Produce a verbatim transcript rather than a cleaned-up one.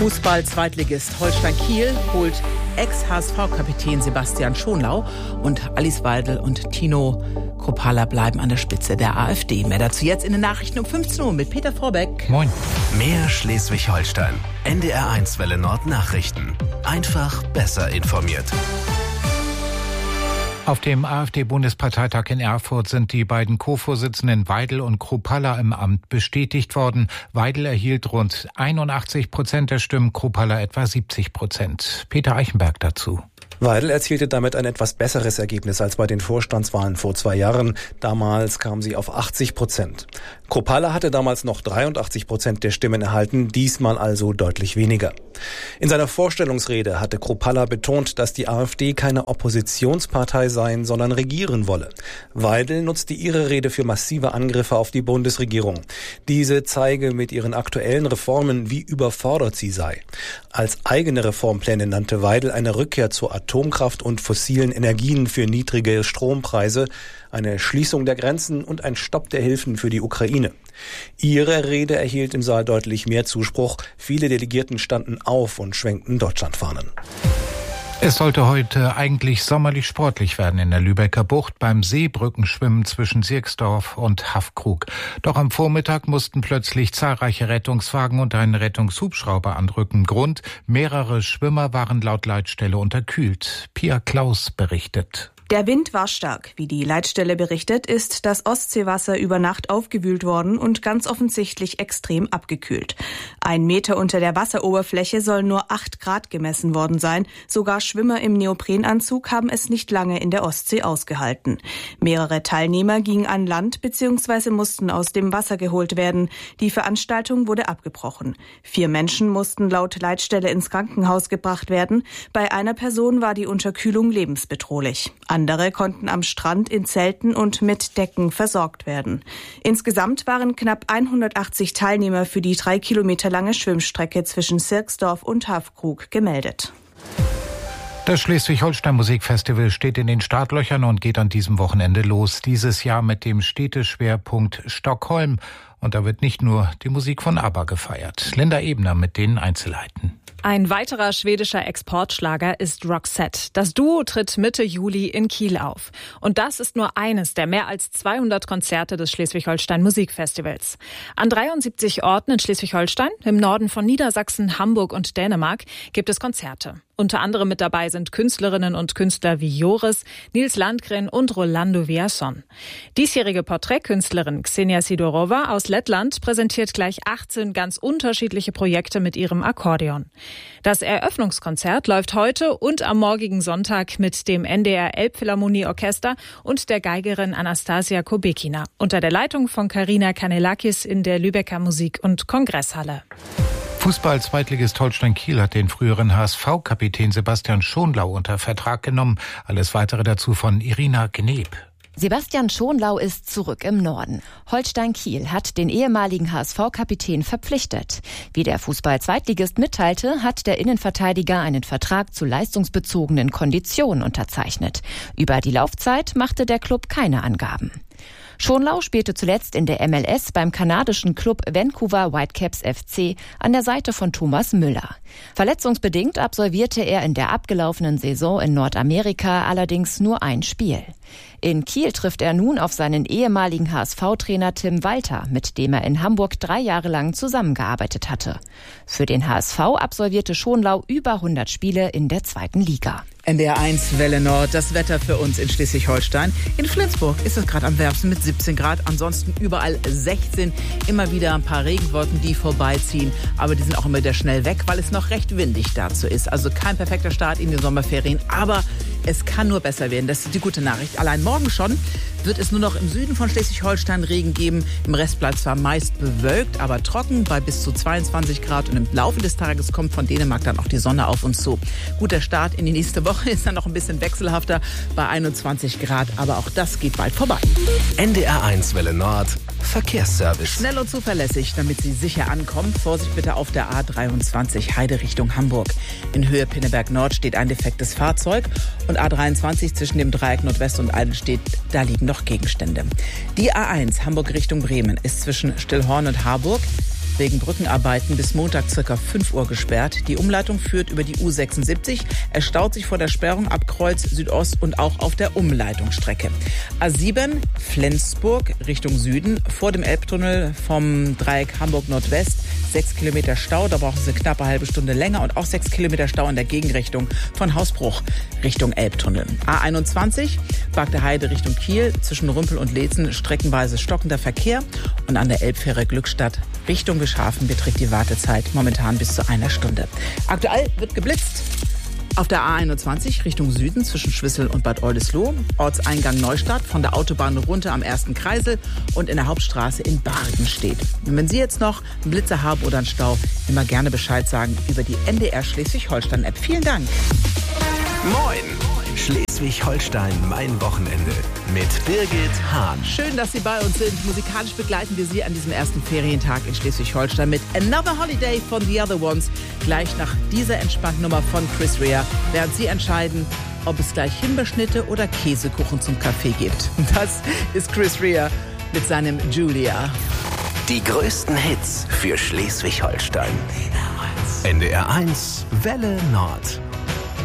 Fußball-Zweitligist Holstein Kiel holt Ex-H S V-Kapitän Sebastian Schonlau und Alice Weidel und Tino Kruppalla bleiben an der Spitze der AfD. Mehr dazu jetzt in den Nachrichten um fünfzehn Uhr mit Peter Vorbeck. Moin. Mehr Schleswig-Holstein. N D R eins Welle Nord Nachrichten. Einfach besser informiert. Auf dem AfD-Bundesparteitag in Erfurt sind die beiden Co-Vorsitzenden Weidel und Kruppalla im Amt bestätigt worden. Weidel erhielt rund einundachtzig Prozent der Stimmen, Kruppalla etwa siebzig Prozent. Peter Eichenberg dazu. Weidel erzielte damit ein etwas besseres Ergebnis als bei den Vorstandswahlen vor zwei Jahren. Damals kam sie auf achtzig Prozent. Kruppalla hatte damals noch dreiundachtzig Prozent der Stimmen erhalten, diesmal also deutlich weniger. In seiner Vorstellungsrede hatte Kruppalla betont, dass die AfD keine Oppositionspartei sein, sondern regieren wolle. Weidel nutzte ihre Rede für massive Angriffe auf die Bundesregierung. Diese zeige mit ihren aktuellen Reformen, wie überfordert sie sei. Als eigene Reformpläne nannte Weidel eine Rückkehr zur Atomkraft und fossilen Energien für niedrige Strompreise, eine Schließung der Grenzen und ein Stopp der Hilfen für die Ukraine. Ihre Rede erhielt im Saal deutlich mehr Zuspruch. Viele Delegierten standen auf und schwenkten Deutschlandfahnen. Es sollte heute eigentlich sommerlich sportlich werden in der Lübecker Bucht beim Seebrückenschwimmen zwischen Sierksdorf und Haffkrug. Doch am Vormittag mussten plötzlich zahlreiche Rettungswagen und ein Rettungshubschrauber anrücken. Grund: mehrere Schwimmer waren laut Leitstelle unterkühlt. Pia Klaus berichtet. Der Wind war stark. Wie die Leitstelle berichtet, ist das Ostseewasser über Nacht aufgewühlt worden und ganz offensichtlich extrem abgekühlt. Ein Meter unter der Wasseroberfläche sollen nur acht Grad gemessen worden sein. Sogar Schwimmer im Neoprenanzug haben es nicht lange in der Ostsee ausgehalten. Mehrere Teilnehmer gingen an Land bzw. mussten aus dem Wasser geholt werden. Die Veranstaltung wurde abgebrochen. Vier Menschen mussten laut Leitstelle ins Krankenhaus gebracht werden. Bei einer Person war die Unterkühlung lebensbedrohlich. Andere konnten am Strand in Zelten und mit Decken versorgt werden. Insgesamt waren knapp hundertachtzig Teilnehmer für die drei Kilometer lange Schwimmstrecke zwischen Sierksdorf und Haffkrug gemeldet. Das Schleswig-Holstein-Musikfestival steht in den Startlöchern und geht an diesem Wochenende los. Dieses Jahr mit dem Städteschwerpunkt Stockholm. Und da wird nicht nur die Musik von ABBA gefeiert. Linda Ebner mit den Einzelheiten. Ein weiterer schwedischer Exportschlager ist Roxette. Das Duo tritt Mitte Juli in Kiel auf. Und das ist nur eines der mehr als zweihundert Konzerte des Schleswig-Holstein Musikfestivals. An dreiundsiebzig Orten in Schleswig-Holstein, im Norden von Niedersachsen, Hamburg und Dänemark gibt es Konzerte. Unter anderem mit dabei sind Künstlerinnen und Künstler wie Joris, Nils Landgren und Rolando Villazón. Diesjährige Porträtkünstlerin Xenia Sidorova aus Lettland präsentiert gleich achtzehn ganz unterschiedliche Projekte mit ihrem Akkordeon. Das Eröffnungskonzert läuft heute und am morgigen Sonntag mit dem N D R Elbphilharmonie-Orchester und der Geigerin Anastasia Kobekina unter der Leitung von Carina Kanellakis in der Lübecker Musik- und Kongresshalle. Fußball-Zweitligist Holstein Kiel hat den früheren H S V-Kapitän Sebastian Schonlau unter Vertrag genommen. Alles Weitere dazu von Irina Gneb. Sebastian Schonlau ist zurück im Norden. Holstein Kiel hat den ehemaligen H S V-Kapitän verpflichtet. Wie der Fußball-Zweitligist mitteilte, hat der Innenverteidiger einen Vertrag zu leistungsbezogenen Konditionen unterzeichnet. Über die Laufzeit machte der Klub keine Angaben. Schonlau spielte zuletzt in der M L S beim kanadischen Club Vancouver Whitecaps F C an der Seite von Thomas Müller. Verletzungsbedingt absolvierte er in der abgelaufenen Saison in Nordamerika allerdings nur ein Spiel. In Kiel trifft er nun auf seinen ehemaligen H S V-Trainer Tim Walter, mit dem er in Hamburg drei Jahre lang zusammengearbeitet hatte. Für den H S V absolvierte Schonlau über hundert Spiele in der zweiten Liga. N D R eins Welle Nord, das Wetter für uns in Schleswig-Holstein. In Flensburg ist es gerade am wärmsten mit siebzehn Grad, ansonsten überall sechzehn. Immer wieder ein paar Regenwolken, die vorbeiziehen, aber die sind auch immer wieder schnell weg, weil es noch recht windig dazu ist. Also kein perfekter Start in die Sommerferien, aber es kann nur besser werden. Das ist die gute Nachricht. Allein morgen schon wird es nur noch im Süden von Schleswig-Holstein Regen geben. Im Rest bleibt zwar meist bewölkt, aber trocken bei bis zu zweiundzwanzig Grad. Und im Laufe des Tages kommt von Dänemark dann auch die Sonne auf uns zu. Guter Start in die nächste Woche ist dann noch ein bisschen wechselhafter bei einundzwanzig Grad. Aber auch das geht bald vorbei. N D R eins Welle Nord Verkehrsservice. Schnell und zuverlässig, damit Sie sicher ankommen. Vorsicht bitte auf der A dreiundzwanzig Heide Richtung Hamburg. In Höhe Pinneberg Nord steht ein defektes Fahrzeug. Und A dreiundzwanzig zwischen dem Dreieck Nordwest und Eidelstedt, da liegen noch Gegenstände. Die A eins Hamburg Richtung Bremen ist zwischen Stillhorn und Harburg wegen Brückenarbeiten bis Montag ca. fünf Uhr gesperrt. Die Umleitung führt über die U sechsundsiebzig. Es staut sich vor der Sperrung ab Kreuz Südost und auch auf der Umleitungsstrecke. A sieben Flensburg Richtung Süden vor dem Elbtunnel vom Dreieck Hamburg Nordwest. Sechs Kilometer Stau, da brauchen Sie eine knappe halbe Stunde länger und auch sechs Kilometer Stau in der Gegenrichtung von Hausbruch Richtung Elbtunnel. A einundzwanzig Bagde Heide Richtung Kiel zwischen Rümpel und Leetzen streckenweise stockender Verkehr und an der Elbfähre Glückstadt Richtung Bischhafen beträgt die Wartezeit momentan bis zu einer Stunde. Aktuell wird geblitzt. Auf der A einundzwanzig Richtung Süden zwischen Schwissel und Bad Oldesloe, Ortseingang Neustadt, von der Autobahn runter am ersten Kreisel und in der Hauptstraße in Bargen steht. Und wenn Sie jetzt noch einen Blitzer haben oder einen Stau, immer gerne Bescheid sagen über die N D R Schleswig-Holstein-App. Vielen Dank. Moin! Schleswig-Holstein, mein Wochenende mit Birgit Hahn. Schön, dass Sie bei uns sind. Musikalisch begleiten wir Sie an diesem ersten Ferientag in Schleswig-Holstein mit Another Holiday von The Other Ones. Gleich nach dieser entspannten Nummer von Chris Rea werden Sie entscheiden, ob es gleich Himbeerschnitte oder Käsekuchen zum Kaffee gibt. Das ist Chris Rea mit seinem Julia. Die größten Hits für Schleswig-Holstein. N D R eins Welle Nord.